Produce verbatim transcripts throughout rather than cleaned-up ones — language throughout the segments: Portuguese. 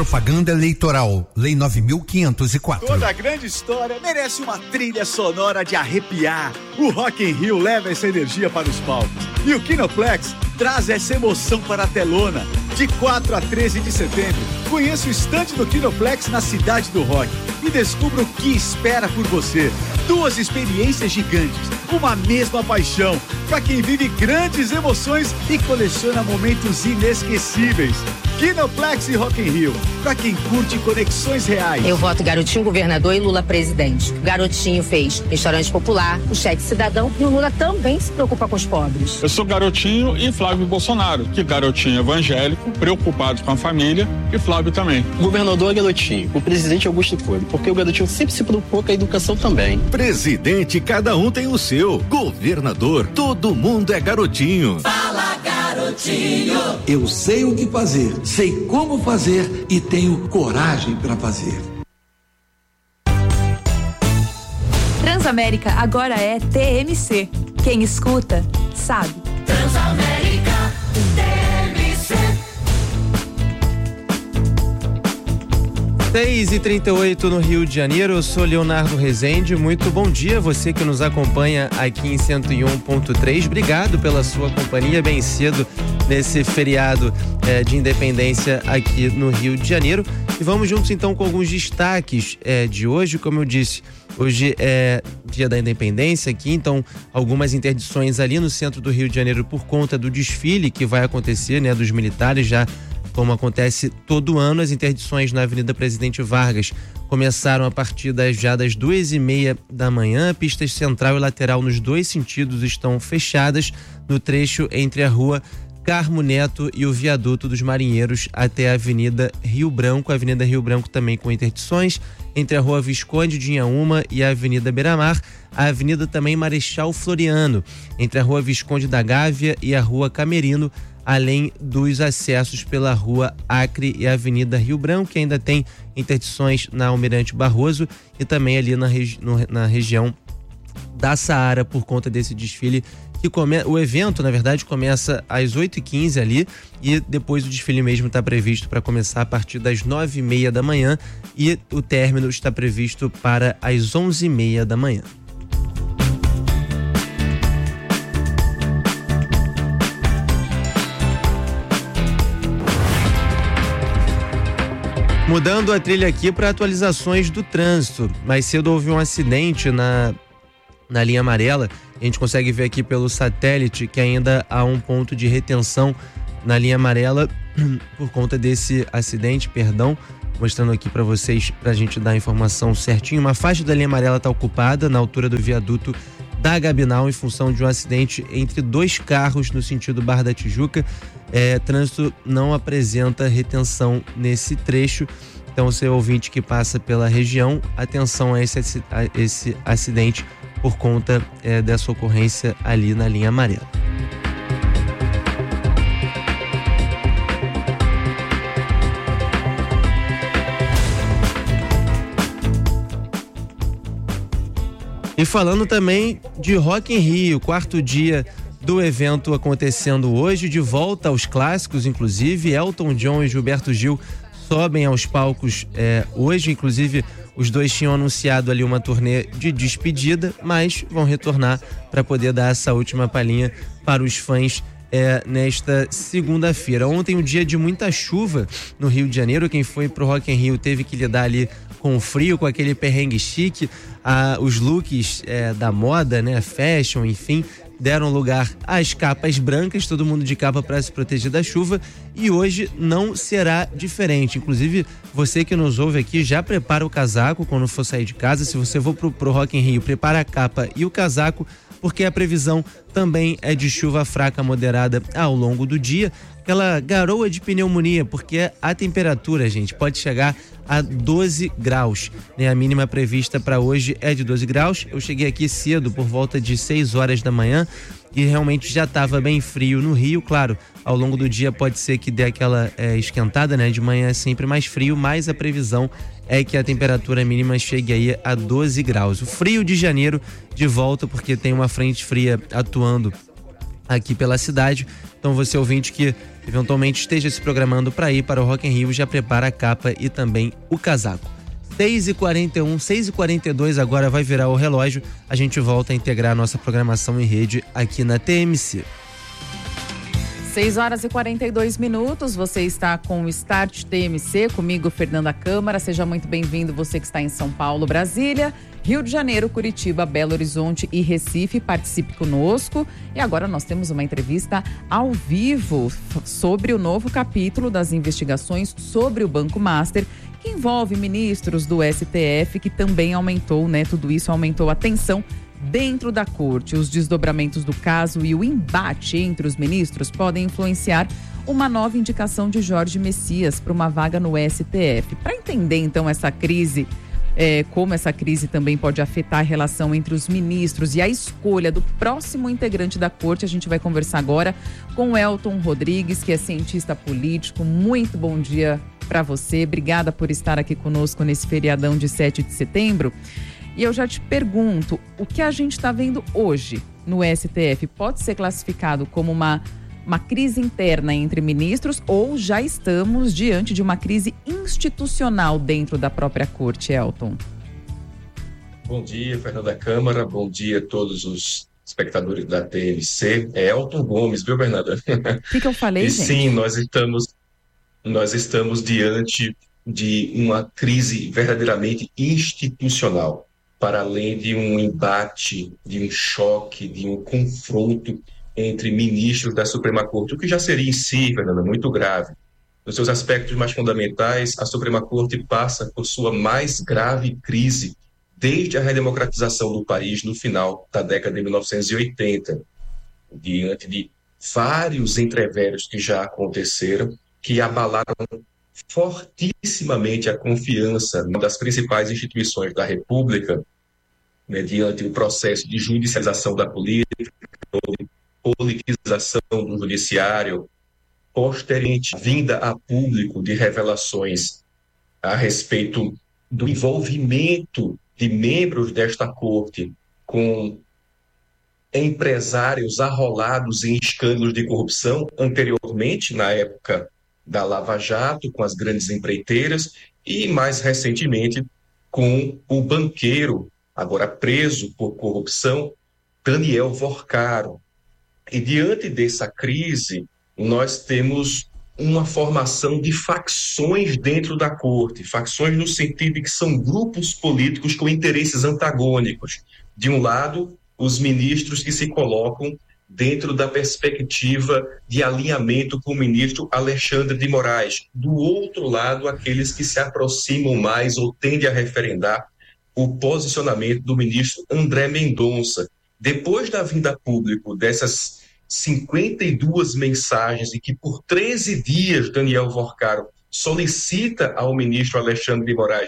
Propaganda eleitoral, Lei nove mil quinhentos e quatro. Toda grande história merece uma trilha sonora de arrepiar. O Rock in Rio leva essa energia para os palcos. E o Kinoplex traz essa emoção para a telona. De quatro a treze de setembro, conheça o estande do Kinoplex na Cidade do Rock e descubra o que espera por você. Duas experiências gigantes, uma mesma paixão, para quem vive grandes emoções e coleciona momentos inesquecíveis. Kinoplex e Rock in Rio, para quem curte conexões reais. Eu voto Garotinho governador e Lula presidente. O Garotinho fez restaurante popular, o cheque cidadão e o Lula também se preocupa com os pobres. Eu sou Garotinho e Flávio Bolsonaro, que Garotinho evangélico, preocupado com a família, e Flávio também. O governador é Garotinho, o presidente é Augusto Cury, porque o Garotinho sempre se preocupou com a educação também. Presidente, cada um tem o seu. Governador, todo mundo é Garotinho. Fala, Garotinho. Eu sei o que fazer, sei como fazer e tenho coragem para fazer. Transamérica agora é T M C. Quem escuta, sabe. Transamérica T M C. seis e trinta e oito no Rio de Janeiro, eu sou Leonardo Rezende, muito bom dia você que nos acompanha aqui em cento e um ponto três, obrigado pela sua companhia bem cedo nesse feriado eh, de independência aqui no Rio de Janeiro, e vamos juntos então com alguns destaques eh, de hoje. Como eu disse, hoje é dia da independência aqui, então algumas interdições ali no centro do Rio de Janeiro por conta do desfile que vai acontecer, né, dos militares, já como acontece todo ano. As interdições na Avenida Presidente Vargas começaram a partir das, já das duas e meia da manhã. Pistas central e lateral nos dois sentidos estão fechadas no trecho entre a rua Carmo Neto e o viaduto dos Marinheiros até a Avenida Rio Branco. A Avenida Rio Branco também com interdições entre a rua Visconde de Inhaúma e a Avenida Beira-Mar. A Avenida também Marechal Floriano, entre a rua Visconde da Gávea e a rua Camerino, além dos acessos pela rua Acre e a Avenida Rio Branco, que ainda tem interdições na Almirante Barroso e também ali na, regi- no, na região da Saara por conta desse desfile. Que come... O evento, na verdade, começa às oito e quinze ali e depois o desfile mesmo está previsto para começar a partir das nove e meia da manhã e o término está previsto para as onze e meia da manhã. Mudando a trilha aqui para atualizações do trânsito. Mais cedo houve um acidente na, na linha amarela. A gente consegue ver aqui pelo satélite que ainda há um ponto de retenção na linha amarela por conta desse acidente, perdão. Mostrando aqui para vocês, para a gente dar a informação certinho. Uma faixa da linha amarela está ocupada na altura do viaduto da Gabinal em função de um acidente entre dois carros no sentido Barra da Tijuca. É, trânsito não apresenta retenção nesse trecho, então você ouvinte que passa pela região, atenção a esse, a esse acidente por conta é, dessa ocorrência ali na linha amarela. E falando também de Rock in Rio, quarto dia do evento acontecendo hoje, de volta aos clássicos, inclusive Elton John e Gilberto Gil sobem aos palcos é, hoje, inclusive os dois tinham anunciado ali uma turnê de despedida, mas vão retornar para poder dar essa última palhinha para os fãs é, nesta segunda-feira. Ontem, um dia de muita chuva no Rio de Janeiro, quem foi pro Rock in Rio teve que lidar ali com o frio, com aquele perrengue chique, ah, os looks é, da moda, né, fashion, enfim, deram lugar às capas brancas, todo mundo de capa para se proteger da chuva, e hoje não será diferente. Inclusive, você que nos ouve aqui, já prepara o casaco quando for sair de casa. Se você for pro, pro Rock in Rio, prepara a capa e o casaco, porque a previsão também é de chuva fraca moderada ao longo do dia. Aquela garoa de pneumonia, porque a temperatura, gente, pode chegar a doze graus, né? A mínima prevista para hoje é de doze graus. Eu cheguei aqui cedo, por volta de seis horas da manhã, e realmente já estava bem frio no Rio. Claro, ao longo do dia pode ser que dê aquela é, esquentada, né? De manhã é sempre mais frio, mas a previsão é que a temperatura mínima chegue aí a doze graus. O frio de janeiro de volta, porque tem uma frente fria atuando aqui pela cidade. Então você ouvinte que eventualmente esteja se programando para ir para o Rock in Rio, já prepara a capa e também o casaco. seis e quarenta e um, seis e quarenta e dois agora vai virar o relógio. A gente volta a integrar a nossa programação em rede aqui na T M C. seis horas e quarenta e dois minutos, você está com o Start T M C, comigo Fernanda Câmara, seja muito bem-vindo você que está em São Paulo, Brasília, Rio de Janeiro, Curitiba, Belo Horizonte e Recife, participe conosco. E agora nós temos uma entrevista ao vivo sobre o novo capítulo das investigações sobre o Banco Master, que envolve ministros do S T F, que também aumentou, né, tudo isso aumentou a tensão dentro da corte. Os desdobramentos do caso e o embate entre os ministros podem influenciar uma nova indicação de Jorge Messias para uma vaga no S T F. Para entender, então, essa crise, é, como essa crise também pode afetar a relação entre os ministros e a escolha do próximo integrante da corte, a gente vai conversar agora com o Elton Rodrigues, que é cientista político. Muito bom dia para você. Obrigada por estar aqui conosco nesse feriadão de sete de setembro. E eu já te pergunto, o que a gente está vendo hoje no S T F pode ser classificado como uma, uma crise interna entre ministros ou já estamos diante de uma crise institucional dentro da própria corte, Elton? Bom dia, Fernanda Câmara. Bom dia a todos os espectadores da T M C. É Elton Gomes, viu, Fernanda? O que, que eu falei, e gente? Sim, nós estamos, nós estamos diante de uma crise verdadeiramente institucional, para além de um embate, de um choque, de um confronto entre ministros da Suprema Corte, o que já seria em si, Fernanda, muito grave. Nos seus aspectos mais fundamentais, a Suprema Corte passa por sua mais grave crise desde a redemocratização do país no final da década de mil novecentos e oitenta, diante de vários entreveros que já aconteceram, que abalaram fortissimamente a confiança das principais instituições da República, mediante o processo de judicialização da política, politização do judiciário, posteriormente vinda a público de revelações a respeito do envolvimento de membros desta corte com empresários arrolados em escândalos de corrupção, anteriormente, na época da Lava Jato, com as grandes empreiteiras, e mais recentemente com o banqueiro, agora preso por corrupção, Daniel Vorcaro. E diante dessa crise, nós temos uma formação de facções dentro da corte, facções no sentido de que são grupos políticos com interesses antagônicos. De um lado, os ministros que se colocam dentro da perspectiva de alinhamento com o ministro Alexandre de Moraes. Do outro lado, aqueles que se aproximam mais ou tendem a referendar o posicionamento do ministro André Mendonça. Depois da vinda a público dessas cinquenta e duas mensagens e que por treze dias Daniel Vorcaro solicita ao ministro Alexandre de Moraes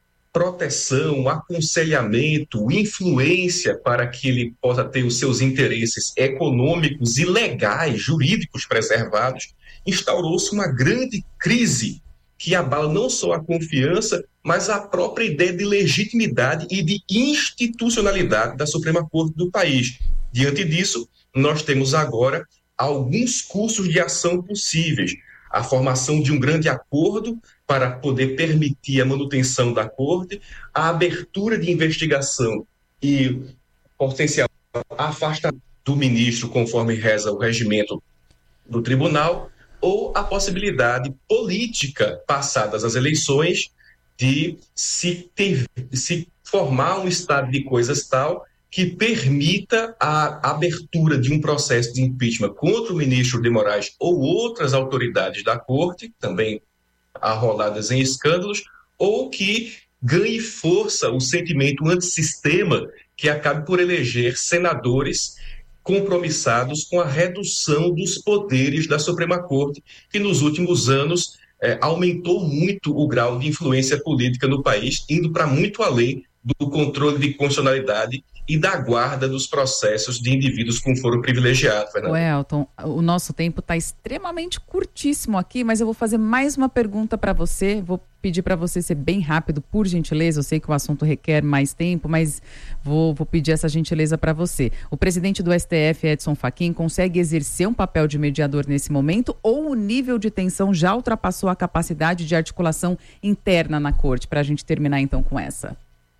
proteção, aconselhamento, influência para que ele possa ter os seus interesses econômicos e legais, jurídicos preservados, instaurou-se uma grande crise que abala não só a confiança, mas a própria ideia de legitimidade e de institucionalidade da Suprema Corte do país. Diante disso, nós temos agora alguns cursos de ação possíveis. A formação de um grande acordo para poder permitir a manutenção da corte, a abertura de investigação e potencial afastamento do ministro, conforme reza o regimento do tribunal, ou a possibilidade política, passadas as eleições, de se, ter, se formar um estado de coisas tal que permita a abertura de um processo de impeachment contra o ministro de Moraes ou outras autoridades da corte, também arroladas em escândalos, ou que ganhe força o sentimento antissistema que acabe por eleger senadores compromissados com a redução dos poderes da Suprema Corte, que nos últimos anos eh, aumentou muito o grau de influência política no país, indo para muito além do controle de constitucionalidade e da guarda dos processos de indivíduos com foro privilegiado, Fernando. O Elton, o nosso tempo está extremamente curtíssimo aqui, mas eu vou fazer mais uma pergunta para você. Vou pedir para você ser bem rápido, por gentileza. Eu sei que o assunto requer mais tempo, mas vou, vou pedir essa gentileza para você. O presidente do S T F, Edson Fachin, consegue exercer um papel de mediador nesse momento ou o nível de tensão já ultrapassou a capacidade de articulação interna na corte? Para a gente terminar então com essa.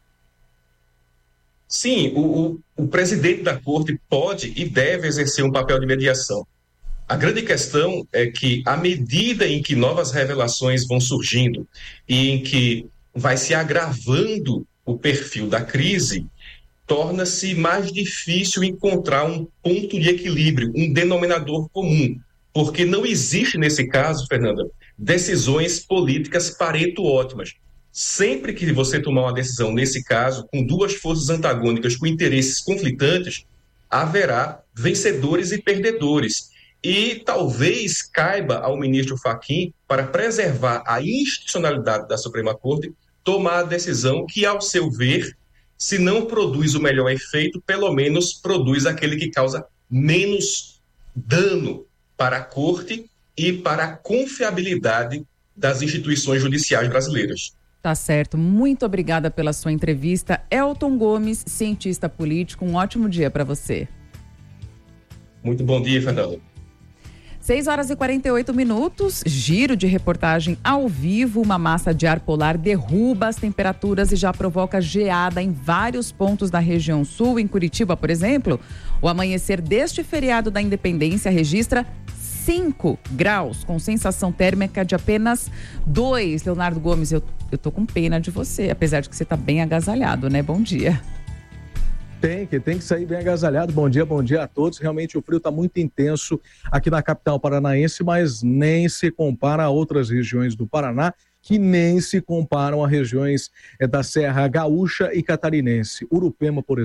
Sim, o, o, o presidente da corte pode e deve exercer um papel de mediação. A grande questão é que, à medida em que novas revelações vão surgindo e em que vai se agravando o perfil da crise, torna-se mais difícil encontrar um ponto de equilíbrio, um denominador comum, porque não existe, nesse caso, Fernanda, decisões políticas Pareto ótimas. Sempre que você tomar uma decisão, nesse caso, com duas forças antagônicas, com interesses conflitantes, haverá vencedores e perdedores. E talvez caiba ao ministro Fachin, para preservar a institucionalidade da Suprema Corte, tomar a decisão que, ao seu ver, se não produz o melhor efeito, pelo menos produz aquele que causa menos dano para a Corte e para a confiabilidade das instituições judiciais brasileiras. Tá certo. Muito obrigada pela sua entrevista. Elton Gomes, cientista político. Um ótimo dia para você. Muito bom dia, Fernando. seis horas e quarenta e oito minutos, giro de reportagem ao vivo. Uma massa de ar polar derruba as temperaturas e já provoca geada em vários pontos da região sul. Em Curitiba, por exemplo, o amanhecer deste feriado da Independência registra cinco graus, com sensação térmica de apenas dois. Leonardo Gomes, eu, eu tô com pena de você, apesar de que você tá bem agasalhado, né? Bom dia. Tem que, tem que sair bem agasalhado. Bom dia, bom dia a todos. Realmente o frio está muito intenso aqui na capital paranaense, mas nem se compara a outras regiões do Paraná, que nem se comparam a regiões é, da Serra Gaúcha e Catarinense. Urupema, por exemplo,